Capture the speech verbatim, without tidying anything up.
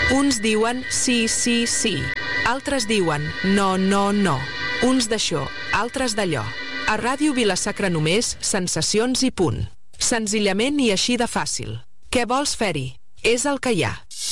Uns diuen sí, sí, sí. Altres diuen no, no, no. Uns d'això, altres d'allò. A Ràdio Vila-sacra només, sensacions i punt. Senzillament i així de fàcil. Què vols fer-hi? És el que hi ha.